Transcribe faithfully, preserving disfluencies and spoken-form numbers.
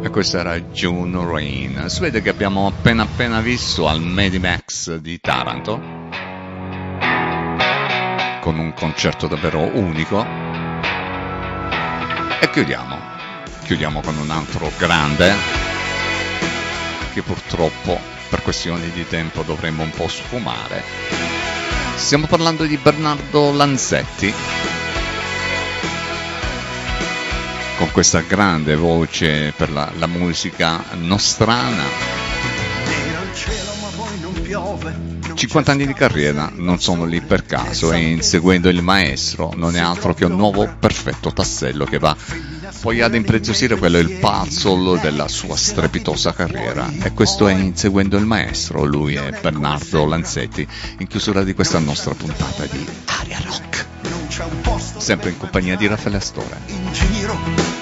E questa era June Rain. Si vede che abbiamo appena appena visto al Medimax di Taranto, con un concerto davvero unico. E chiudiamo, chiudiamo con un altro grande, che purtroppo per questioni di tempo dovremmo un po' sfumare. Stiamo parlando di Bernardo Lanzetti, con questa grande voce per la, la musica nostrana. cinquanta anni di carriera non sono lì per caso, e Inseguendo il Maestro non è altro che un nuovo perfetto tassello che va poi ad impreziosire quello è il puzzle della sua strepitosa carriera. E questo è Inseguendo il Maestro, lui è Bernardo Lanzetti, in chiusura di questa nostra puntata di Aria Rock, sempre in compagnia di Raffaele Astore.